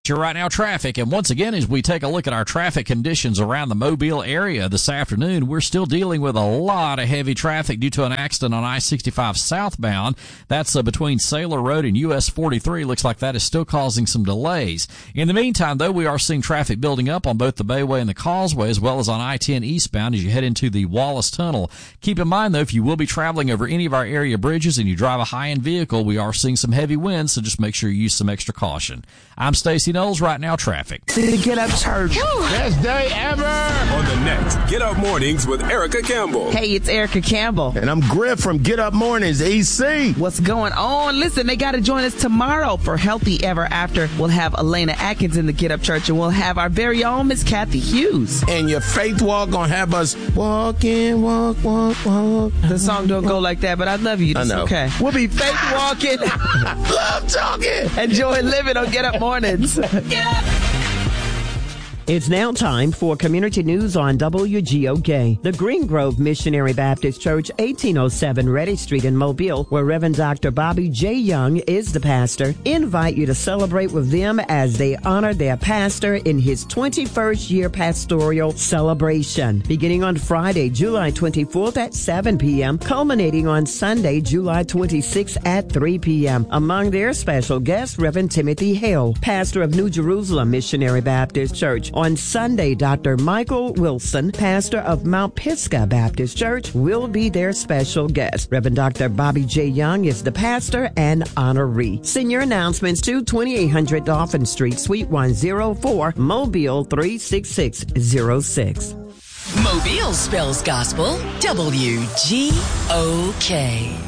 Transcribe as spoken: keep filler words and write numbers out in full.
Your Right Now traffic, and once again, as we take a look at our traffic conditions around the Mobile area this afternoon, we're still dealing with a lot of heavy traffic due to an accident on I sixty-five southbound. That's uh, between Sailor Road and U S forty-three. Looks like that is still causing some delays. In the meantime, though, we are seeing traffic building up on both the Bayway and the Causeway, as well as on I ten eastbound as you head into the Wallace Tunnel. Keep in mind, though, if you will be traveling over any of our area bridges and you drive a high-end vehicle, we are seeing some heavy winds, so just make sure you use some extra caution. I'm Stacey Knowles. Right Now traffic. The Get Up Church. Best day ever. On the next Get Up Mornings with Erica Campbell. Hey, it's Erica Campbell. And I'm Griff from Get Up Mornings, E C. What's going on? Listen, they got to join us tomorrow for Healthy Ever After. We'll have Elena Atkins in the Get Up Church, and we'll have our very own Miss Kathy Hughes. And your faith walk gonna have us walking, walk, walk, walk. The song don't go like that, but I love you. That's I know. Okay. We'll be faith walking. Love talking. Enjoy living on Get Up Mornings. Get up. It's now time for Community News on W G O K. The Green Grove Missionary Baptist Church, eighteen oh seven Reddy Street in Mobile, where Reverend Doctor Bobby J. Young is the pastor, invite you to celebrate with them as they honor their pastor in his twenty-first year pastoral celebration, beginning on Friday, July twenty-fourth at seven p.m., culminating on Sunday, July twenty-sixth at three p.m. Among their special guests, Reverend Timothy Hale, pastor of New Jerusalem Missionary Baptist Church. On Sunday, Doctor Michael Wilson, pastor of Mount Pisgah Baptist Church, will be their special guest. Reverend Doctor Bobby J. Young is the pastor and honoree. Send your announcements to twenty-eight hundred Dolphin Street, Suite one oh four, Mobile three six six zero six. Mobile spells gospel, W G O K.